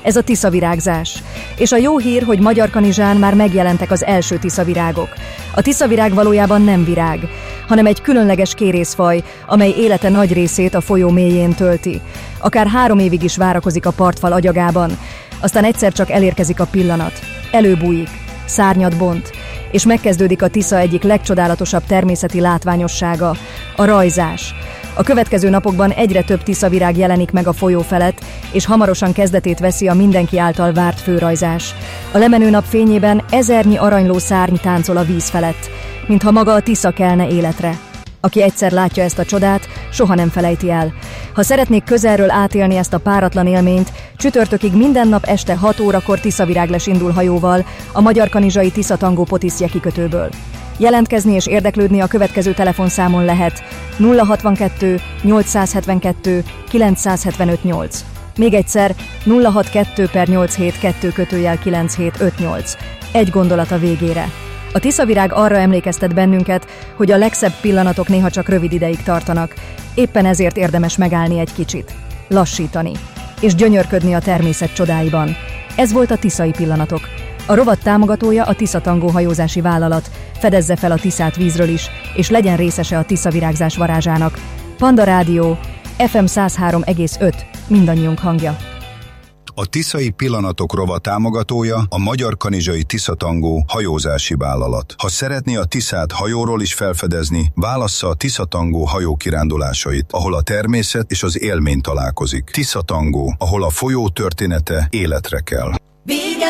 Ez a tiszavirágzás. És a jó hír, hogy Magyarkanizsán már megjelentek az első tiszavirágok. A tiszavirág valójában nem virág, hanem egy különleges kérészfaj, amely élete nagy részét a folyó mélyén tölti. Akár 3 évig is várakozik a partfal agyagában, aztán egyszer csak elérkezik a pillanat. Előbújik, szárnyat bont, és megkezdődik a Tisza egyik legcsodálatosabb természeti látványossága, a rajzás. A következő napokban egyre több tiszavirág jelenik meg a folyó felett, és hamarosan kezdetét veszi a mindenki által várt főrajzás. A lemenő nap fényében ezernyi aranyló szárny táncol a víz felett, mintha maga a Tisza kelne életre. Aki egyszer látja ezt a csodát, soha nem felejti el. Ha szeretnék közelről átélni ezt a páratlan élményt, csütörtökig minden nap este 6 órakor tiszavirágles indul hajóval a magyarkanizsai Tisza Tangó Potisztje kikötőből. Jelentkezni és érdeklődni a következő telefonszámon lehet 062 872 975 8. Még egyszer 062/872-9758. Egy gondolat a végére. A tiszavirág arra emlékeztet bennünket, hogy a legszebb pillanatok néha csak rövid ideig tartanak, éppen ezért érdemes megállni egy kicsit, lassítani, és gyönyörködni a természet csodáiban. Ez volt a Tiszai Pillanatok. A rovat támogatója a Tisza Tangó hajózási vállalat, fedezze fel a Tiszát vízről is, és legyen részese a tiszavirágzás varázsának. Panda Rádió, FM 103,5, mindannyiunk hangja. A Tiszai Pillanatok rovat támogatója a Magyarkanizsai Tisza Tangó hajózási vállalat. Ha szeretné a Tiszát hajóról is felfedezni, válassza a Tisza Tangó hajókirándulásait, ahol a természet és az élmény találkozik. Tisza Tangó, ahol a folyó története életre kell.